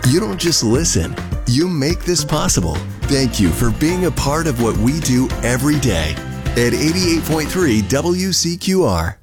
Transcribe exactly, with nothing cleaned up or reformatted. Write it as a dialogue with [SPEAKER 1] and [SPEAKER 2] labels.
[SPEAKER 1] You don't just listen, you make this possible. Thank you for being a part of what we do every day at eighty-eight point three W C Q R.